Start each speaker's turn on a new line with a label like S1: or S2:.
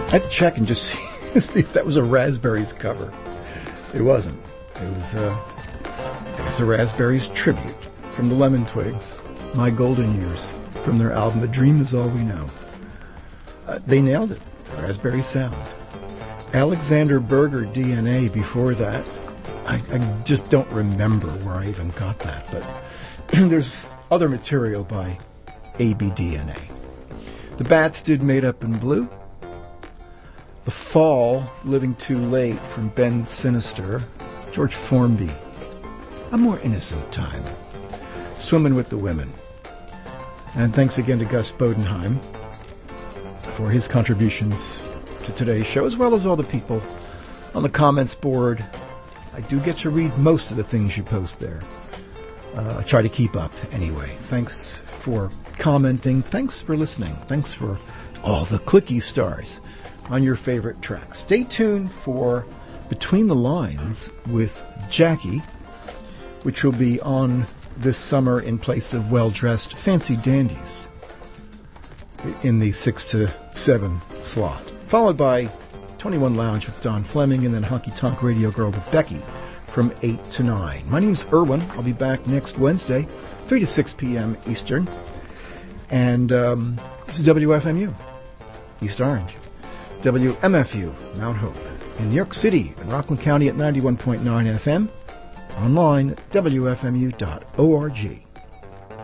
S1: I had to check and just see if that was a Raspberries cover. It wasn't. It was a Raspberries tribute from the Lemon Twigs, My Golden Years, from their album A Dream Is All We Know. They nailed it. Raspberry sound. Alexander Berger, DNA, before that. I just don't remember where I even got that, but there's other material by ABDNA. The Bats did Made Up in Blue. The Fall, Living Too Late, from Ben Sinister. George Formby, A More Innocent Time. Swimming with the Women. And thanks again to Gus Bodenheim for his contributions to today's show, as well as all the people on the comments board. I do get to read most of the things you post there. I try to keep up anyway. Thanks for commenting. Thanks for listening. Thanks for all the clicky stars on your favorite tracks. Stay tuned for Between the Lines with Jackie, which will be on this summer in place of Well-Dressed Fancy Dandies in the 6 to 7 slot. Followed by 21 Lounge with Don Fleming, and then Honky Tonk Radio Girl with Becky from 8 to 9. My name's Irwin. I'll be back next Wednesday, 3 to 6 p.m. Eastern. And this is WFMU, East Orange. WMFU, Mount Hope. In New York City and Rockland County at 91.9 FM. Online at WFMU.org.